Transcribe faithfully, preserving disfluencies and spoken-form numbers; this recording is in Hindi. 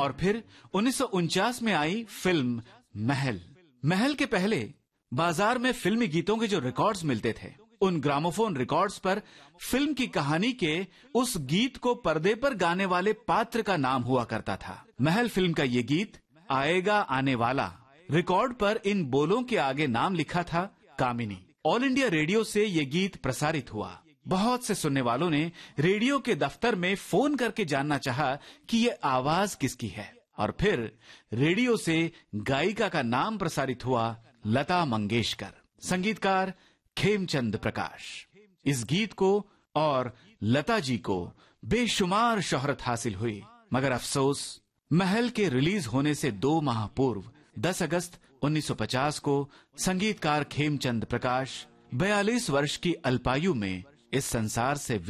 और फिर उन्नीस सौ उनचास में आई फिल्म महल। महल के पहले बाजार में फिल्मी गीतों के जो रिकॉर्ड्स मिलते थे, उन ग्रामोफोन रिकॉर्ड्स पर फिल्म की कहानी के उस गीत को पर्दे पर गाने वाले पात्र का नाम हुआ करता था। महल फिल्म का ये गीत आएगा आने वाला, रिकॉर्ड पर इन बोलों के आगे नाम लिखा था कामिनी। ऑल इंडिया रेडियो से ये गीत प्रसारित हुआ। बहुत से सुनने वालों ने रेडियो के दफ्तर में फोन करके जानना चाहा कि ये आवाज किसकी है, और फिर रेडियो से गायिका का नाम प्रसारित हुआ लता मंगेशकर, संगीतकार खेमचंद प्रकाश। इस गीत को और लता जी को बेशुमार शोहरत हासिल हुई, मगर अफसोस महल के रिलीज होने से दो माह पूर्व दस अगस्त उन्नीस सौ पचास को संगीतकार खेमचंद प्रकाश बयालीस वर्ष की अल्पायु में इस संसार से